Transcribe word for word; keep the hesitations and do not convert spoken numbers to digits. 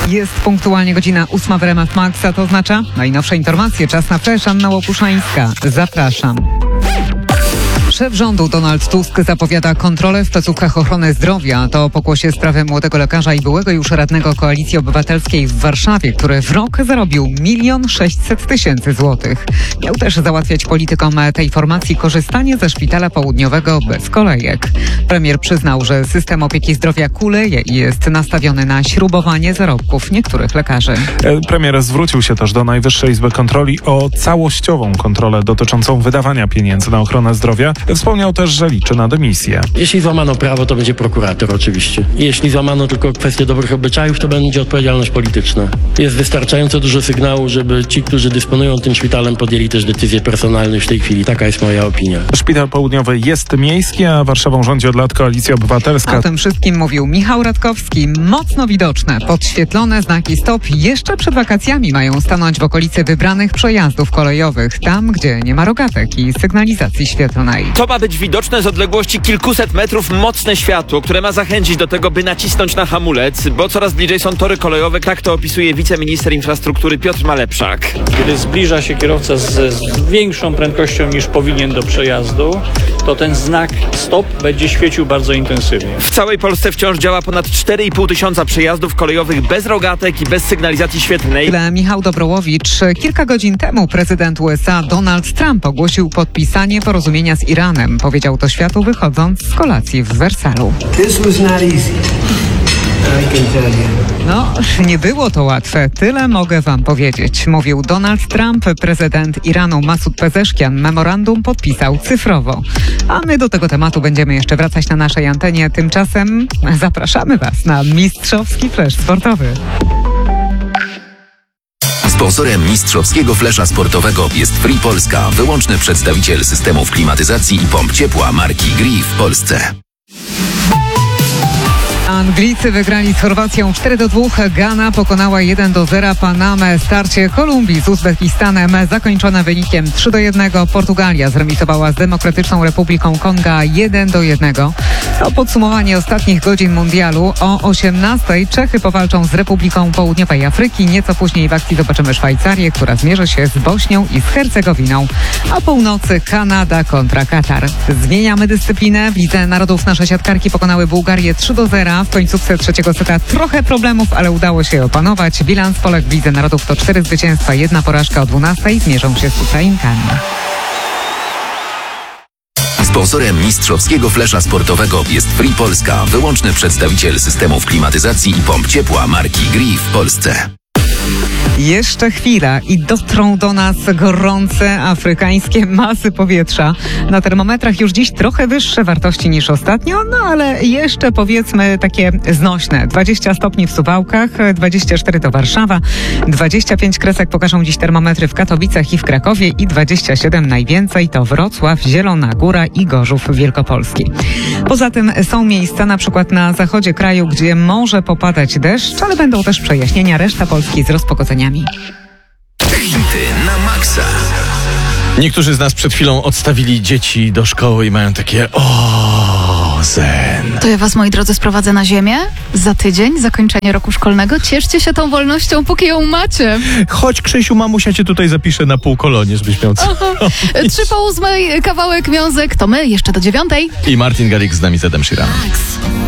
Jest punktualnie godzina ósma w R M F Max, a to oznacza najnowsze informacje. Czas na Flash. Anna Łopuszańska. Zapraszam. Szef rządu Donald Tusk zapowiada kontrolę w placówkach ochrony zdrowia. To o pokłosie sprawy młodego lekarza i byłego już radnego Koalicji Obywatelskiej w Warszawie, który w rok zarobił milion sześćset tysięcy złotych. Miał też załatwiać politykom tej formacji korzystanie ze szpitala południowego bez kolejek. Premier przyznał, że system opieki zdrowia kuleje i jest nastawiony na śrubowanie zarobków niektórych lekarzy. Premier zwrócił się też do Najwyższej Izby Kontroli o całościową kontrolę dotyczącą wydawania pieniędzy na ochronę zdrowia. Wspomniał też, że liczy na dymisję. Jeśli złamano prawo, to będzie prokurator oczywiście. Jeśli złamano tylko kwestię dobrych obyczajów, to będzie odpowiedzialność polityczna. Jest wystarczająco dużo sygnału, żeby ci, którzy dysponują tym szpitalem, podjęli też decyzje personalne już w tej chwili. Taka jest moja opinia. Szpital południowy jest miejski, a Warszawą rządzi od lat Koalicja Obywatelska. O tym wszystkim mówił Michał Radkowski. Mocno widoczne, podświetlone znaki stop jeszcze przed wakacjami mają stanąć w okolicy wybranych przejazdów kolejowych. Tam, gdzie nie ma rogatek i sygnalizacji świetlnej. To ma być widoczne z odległości kilkuset metrów mocne światło, które ma zachęcić do tego, by nacisnąć na hamulec, bo coraz bliżej są tory kolejowe. Tak to opisuje wiceminister infrastruktury Piotr Malepszak. Kiedy zbliża się kierowca z, z większą prędkością niż powinien do przejazdu, to ten znak stop będzie świecił bardzo intensywnie. W całej Polsce wciąż działa ponad cztery i pół tysiąca przejazdów kolejowych bez rogatek i bez sygnalizacji świetlnej. Tyle Michał Dobrołowicz. Kilka godzin temu prezydent U S A Donald Trump ogłosił podpisanie porozumienia z Iranem. Powiedział to światu wychodząc z kolacji w Wersalu. No, nie było to łatwe, tyle mogę wam powiedzieć, mówił Donald Trump. Prezydent Iranu Masud Pezeszkian memorandum podpisał cyfrowo. A my do tego tematu będziemy jeszcze wracać na naszej antenie. Tymczasem zapraszamy was na mistrzowski flash sportowy. Sponsorem mistrzowskiego flesza sportowego jest Free Polska, wyłączny przedstawiciel systemów klimatyzacji i pomp ciepła marki Gree w Polsce. Anglicy wygrali z Chorwacją cztery do dwóch. Gana pokonała jeden do zera Panamę. Starcie Kolumbii z Uzbekistanem zakończone wynikiem trzy do jednego. Portugalia zremisowała z Demokratyczną Republiką Konga jeden do jednego. To podsumowanie ostatnich godzin mundialu. O osiemnastej Czechy powalczą z Republiką Południowej Afryki. Nieco później w akcji zobaczymy Szwajcarię, która zmierzy się z Bośnią i z Hercegowiną. A północy Kanada kontra Katar. Zmieniamy dyscyplinę. W Lidze Narodów nasze siatkarki pokonały Bułgarię trzy do zera. W końcówce trzeciego seta trochę problemów, ale udało się opanować. Bilans Polek w Lidze Narodów to cztery zwycięstwa, jedna porażka. O dwunastej zmierzą się z Ukrainkami. Sponsorem mistrzowskiego flesza sportowego jest Free Polska, wyłączny przedstawiciel systemów klimatyzacji i pomp ciepła marki Gree w Polsce. Jeszcze chwila i dotrą do nas gorące afrykańskie masy powietrza. Na termometrach już dziś trochę wyższe wartości niż ostatnio, no ale jeszcze powiedzmy takie znośne. dwadzieścia stopni w Suwałkach, dwadzieścia cztery to Warszawa, dwadzieścia pięć kresek pokażą dziś termometry w Katowicach i w Krakowie i dwadzieścia siedem najwięcej to Wrocław, Zielona Góra i Gorzów Wielkopolski. Poza tym są miejsca na przykład na zachodzie kraju, gdzie może popadać deszcz, ale będą też przejaśnienia. Reszta Polski z rozpogodzeniami. Hity na maksa. Niektórzy z nas przed chwilą odstawili dzieci do szkoły i mają takie o zen. To ja was, moi drodzy, sprowadzę na ziemię. Za tydzień, zakończenie roku szkolnego. Cieszcie się tą wolnością, póki ją macie. Chodź, Krzysiu, mamusia cię tutaj zapisze na półkolonie, żebyś miał co. Trzy po ósmej, kawałek wiązek. To my jeszcze do dziewiątej. I Martin Garrix z nami z Edem Sheeranem.